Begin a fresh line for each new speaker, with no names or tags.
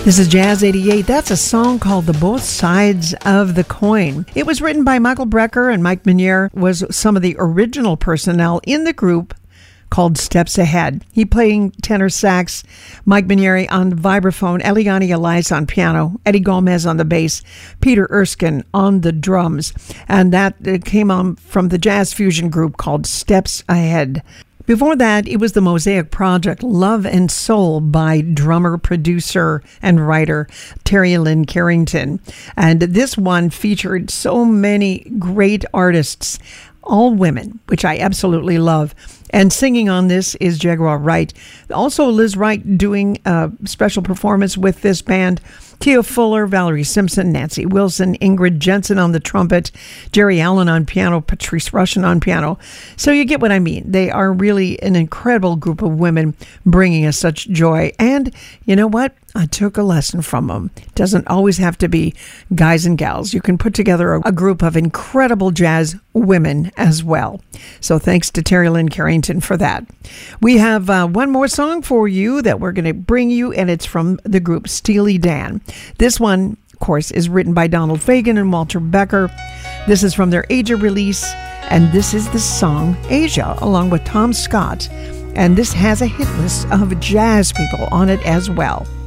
This is Jazz 88. That's a song called The Both Sides of the Coin. It was written by Michael Brecker, and Mike Minier was some of the original personnel in the group called Steps Ahead. He playing tenor sax, Mike Minieri on vibraphone, Eliane Elias on piano, Eddie Gomez on the bass, Peter Erskine on the drums. And that came on from the jazz fusion group called Steps Ahead. Before that, it was the Mosaic Project, Love and Soul, by drummer, producer, and writer Terry Lynn Carrington. And this one featured so many great artists, all women, which I absolutely love. And singing on this is Jaguar Wright. Also, Liz Wright doing a special performance with this band. Tia Fuller, Valerie Simpson, Nancy Wilson, Ingrid Jensen on the trumpet, Jerry Allen on piano, Patrice Rushen on piano. So you get what I mean. They are really an incredible group of women bringing us such joy. And you know what? I took a lesson from them. It doesn't always have to be guys and gals. You can put together a group of incredible jazz women as well. So thanks to Terry Lynn Carrington for that. We have one more song for you that we're going to bring you, and it's from the group Steely Dan. This one, of course, is written by Donald Fagen and Walter Becker. This is from their Asia release, and this is the song Asia, along with Tom Scott. And this has a hit list of jazz people on it as well.